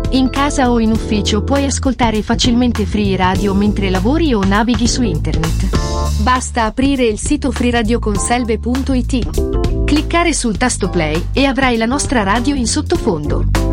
In casa o in ufficio puoi ascoltare facilmente Free Radio mentre lavori o navighi su internet. Basta aprire il sito freeradioconselve.it, cliccare sul tasto play e avrai la nostra radio in sottofondo.